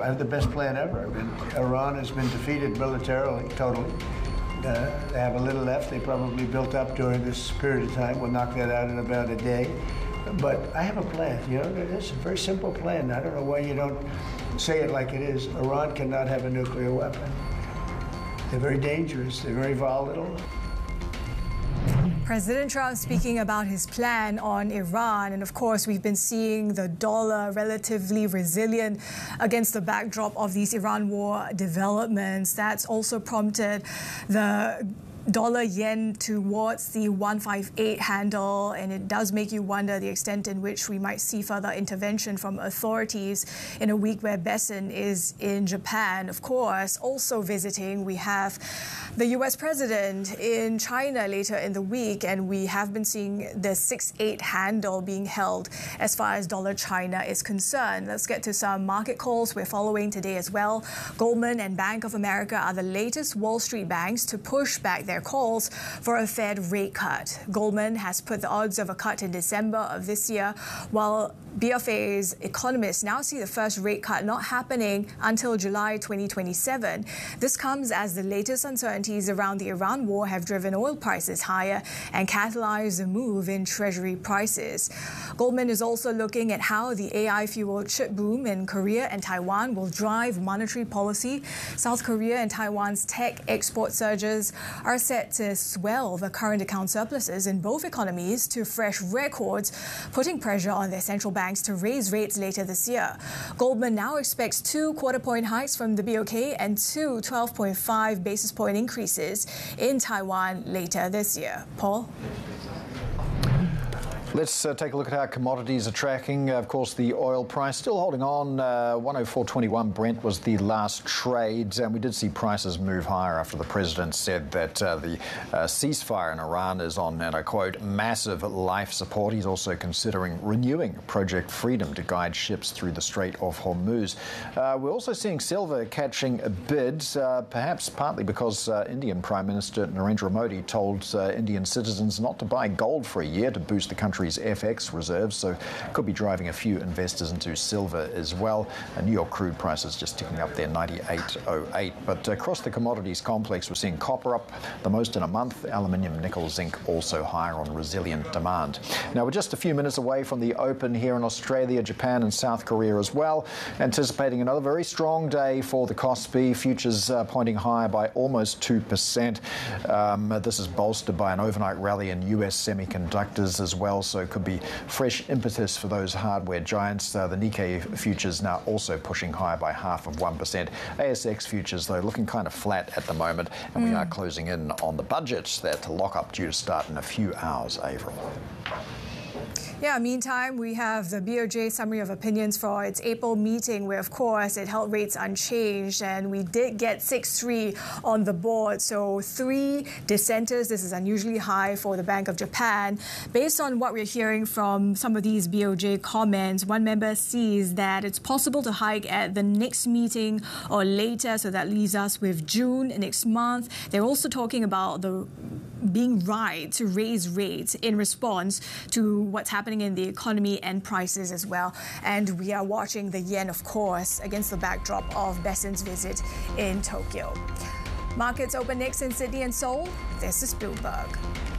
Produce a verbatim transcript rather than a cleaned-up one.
I have the best plan ever. I mean, Iran has been defeated militarily, totally. Uh, they have a little left. They probably built up during this period of time. We'll knock that out in about a day. But I have a plan. You know, it's a very simple plan. I don't know why you don't say it like it is. Iran cannot have a nuclear weapon. They're very dangerous. They're very volatile. President Trump speaking about his plan on Iran, and of course we've been seeing the dollar relatively resilient against the backdrop of these Iran war developments. That's also prompted the dollar yen towards the one fifty-eight handle, and it does make you wonder the extent in which we might see further intervention from authorities in a week where Bessent is in Japan. Of course, also visiting, we have the U S president in China later in the week, and we have been seeing the six eight handle being held as far as dollar China is concerned. Let's get to some market calls we're following today as well. Goldman and Bank of America are the latest Wall Street banks to push back their calls for a Fed rate cut. Goldman has put the odds of a cut in December of this year, while B of A's economists now see the first rate cut not happening until July twenty twenty-seven. This comes as the latest uncertainties around the Iran war have driven oil prices higher and catalyzed a move in Treasury prices. Goldman is also looking at how the A I-fueled chip boom in Korea and Taiwan will drive monetary policy. South Korea and Taiwan's tech export surges are set to swell the current account surpluses in both economies to fresh records, putting pressure on their central banks to raise rates later this year. Goldman now expects two quarter-point hikes from the B O K and two twelve point five basis point increases in Taiwan later this year. Paul? Let's uh, take a look at how commodities are tracking. Uh, of course, the oil price still holding on. Uh, one oh four twenty-one Brent was the last trade, and we did see prices move higher after the president said that uh, the uh, ceasefire in Iran is on, and I quote, massive life support. He's also considering renewing Project Freedom to guide ships through the Strait of Hormuz. Uh, we're also seeing silver catching a bid, uh, perhaps partly because uh, Indian Prime Minister Narendra Modi told uh, Indian citizens not to buy gold for a year to boost the country's F X reserves, so could be driving a few investors into silver as well. Uh, New York crude prices just ticking up there, ninety-eight oh eight. But across the commodities complex, we're seeing copper up the most in a month. Aluminium, nickel, zinc also higher on resilient demand. Now, we're just a few minutes away from the open here in Australia, Japan and South Korea as well. Anticipating another very strong day for the Kospi. Futures uh, pointing higher by almost two percent. Um, this is bolstered by an overnight rally in U S semiconductors as well. So it could be fresh impetus for those hardware giants. Uh, the Nikkei futures now also pushing higher by half of one percent. A S X futures, though, looking kind of flat at the moment. And mm. we are closing in on the budgets that lock up due to start in a few hours, Avril. Yeah, meantime, we have the B O J summary of opinions for its April meeting, where, of course, it held rates unchanged, and we did get six three on the board. So three dissenters. This is unusually high for the Bank of Japan. Based on what we're hearing from some of these B O J comments, one member sees that it's possible to hike at the next meeting or later, so that leaves us with June next month. They're also talking about the being right to raise rates in response to what's happening in the economy and prices as well. And we are watching the yen, of course, against the backdrop of Bessent's visit in Tokyo. Markets open next in Sydney and Seoul. This is Bloomberg.